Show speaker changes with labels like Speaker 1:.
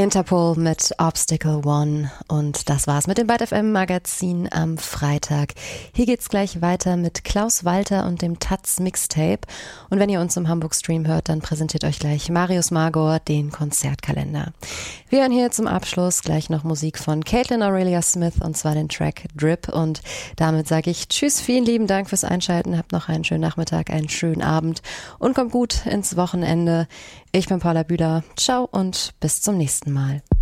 Speaker 1: Interpol mit Obstacle One und das war's mit dem Byte FM Magazin am Freitag. Hier geht's gleich weiter mit Klaus Walter und dem Taz Mixtape und wenn ihr uns im Hamburg Stream hört, dann präsentiert euch gleich Marius Magor den Konzertkalender. Wir hören hier zum Abschluss gleich noch Musik von Caitlin Aurelia Smith und zwar den Track Drip und damit sage ich Tschüss, vielen lieben Dank fürs Einschalten, habt noch einen schönen Nachmittag, einen schönen Abend und kommt gut ins Wochenende. Ich bin Paula Bühler, ciao und bis zum nächsten Mal.